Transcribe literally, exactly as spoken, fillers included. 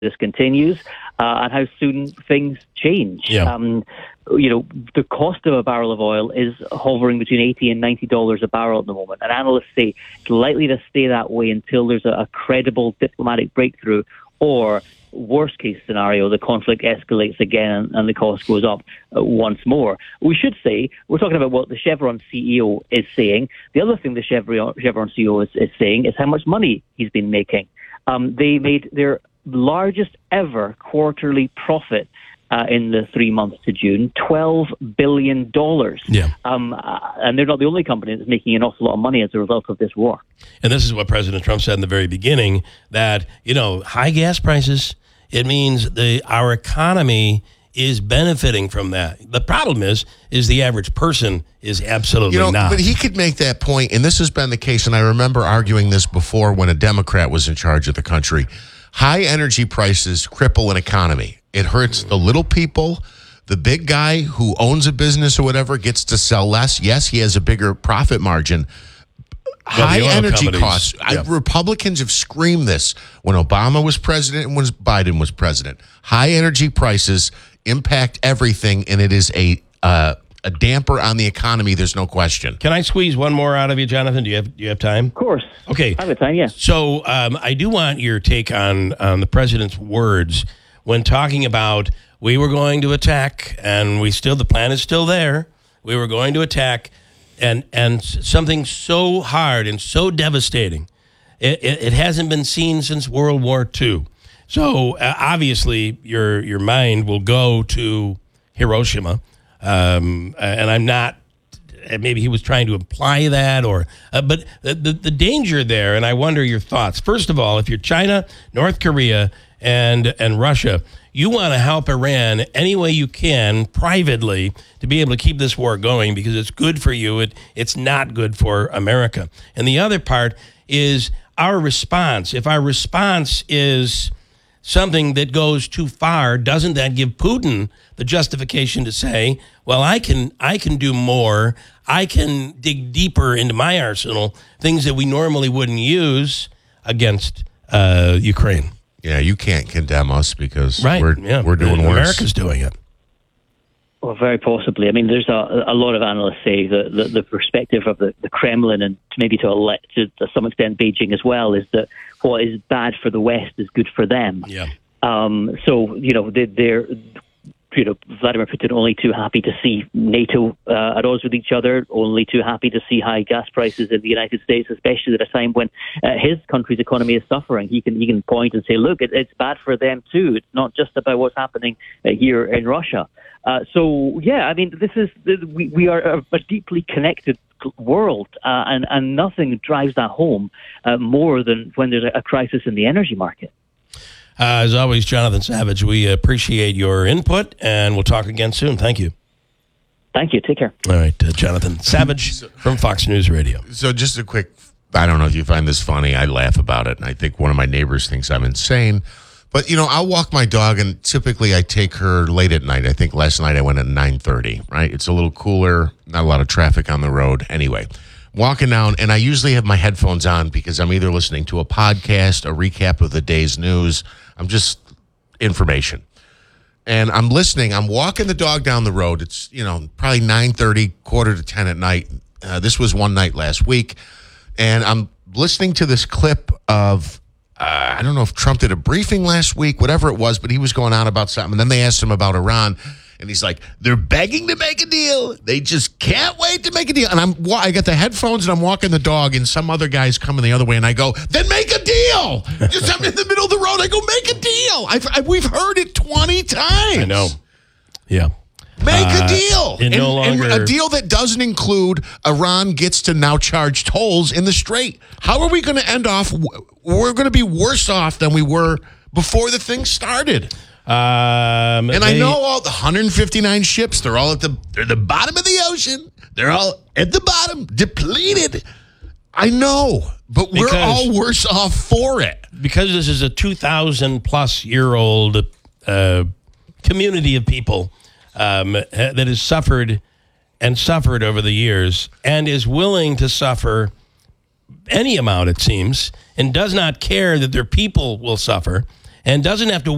this continues uh, and how soon things change. Yeah. Um, you know, the cost of a barrel of oil is hovering between eighty and ninety dollars a barrel at the moment. And analysts say it's likely to stay that way until there's a, a credible diplomatic breakthrough, or worst case scenario, the conflict escalates again and, and the cost goes up uh, once more. We should say, we're talking about what the Chevron C E O is saying. The other thing the Chevron, Chevron C E O is, is saying is how much money he's been making. Um, they made their largest ever quarterly profit Uh, in the three months to June, twelve billion dollars. Yeah. Um, uh, and they're not the only company that's making an awful lot of money as a result of this war. And this is what President Trump said in the very beginning, that, you know, high gas prices, it means the our economy is benefiting from that. The problem is, is the average person is absolutely you know, not. But he could make that point, and this has been the case, and I remember arguing this before when a Democrat was in charge of the country. High energy prices cripple an economy. It hurts the little people. The big guy who owns a business or whatever gets to sell less. Yes, he has a bigger profit margin. Well, High energy companies, costs. yeah. I, Republicans have screamed this when Obama was president and when Biden was president. High energy prices impact everything, and it is a uh, a damper on the economy. There's no question. Can I squeeze one more out of you, Jonathan? Do you have do you have time? Of course. Okay. I have time, yes. So um, I do want your take on, on the president's words when talking about we were going to attack, and we still the plan is still there. We were going to attack, and and something so hard and so devastating, it, it, it hasn't been seen since World War Two. So uh, obviously your your mind will go to Hiroshima, um, and I'm not. Maybe he was trying to imply that, or uh, but the, the the danger there, and I wonder your thoughts. First of all, if you're China, North Korea, and and Russia, you want to help Iran any way you can privately to be able to keep this war going, because it's good for you. It it's not good for America. And the other part is our response. If our response is something that goes too far, doesn't that give Putin the justification to say, well, I can I can do more. I can dig deeper into my arsenal, things that we normally wouldn't use against uh, Ukraine. Yeah, you can't condemn us because right. we're yeah. we're doing worse. America's doing it. Well, very possibly. I mean, there's a, a lot of analysts say that the, the perspective of the, the Kremlin, and maybe to, a, to, to some extent Beijing as well, is that what is bad for the West is good for them. Yeah. Um, so, you know, they, they're, you know, Vladimir Putin only too happy to see NATO uh, at odds with each other, only too happy to see high gas prices in the United States, especially at a time when uh, his country's economy is suffering. He can he can point and say, look, it, it's bad for them too. It's not just about what's happening uh, here in Russia. Uh, so, yeah, I mean, this is we, we are a, a deeply connected world, uh, and, and nothing drives that home uh, more than when there's a, a crisis in the energy market. Uh, as always, Jonathan Savage, we appreciate your input, and we'll talk again soon. Thank you. Thank you. Take care. All right, uh, Jonathan Savage from Fox News Radio. So just a quick, I don't know if you find this funny. I laugh about it, and I think one of my neighbors thinks I'm insane. But, you know, I'll walk my dog, and typically I take her late at night. I think last night I went at nine thirty, right? It's a little cooler, not a lot of traffic on the road. Anyway, walking down, and I usually have my headphones on because I'm either listening to a podcast, a recap of the day's news. I'm just information. And I'm listening. I'm walking the dog down the road. It's, you know, probably nine thirty, quarter to ten at night. Uh, this was one night last week. And I'm listening to this clip of, uh, I don't know if Trump did a briefing last week, whatever it was, but he was going on about something. And then they asked him about Iran. And he's like, they're begging to make a deal. They just can't wait to make a deal. And I'm, I got the headphones and I'm walking the dog, and some other guy's coming the other way. And I go, then make a deal. Just I'm in the middle of the road. I go, make a deal. I've, I, we've heard it twenty times. I know. Yeah. Make uh, a deal. And, no longer, and a deal that doesn't include Iran gets to now charge tolls in the Strait. How are we going to end off? We're going to be worse off than we were before the thing started. Um, and they, I know all the one hundred fifty-nine ships, they're all at the they're the bottom of the ocean. They're all at the bottom, depleted. I know, but we're all worse off for it. Because this is a two thousand plus year old uh, community of people um, that has suffered and suffered over the years and is willing to suffer any amount, it seems, and does not care that their people will suffer and doesn't have to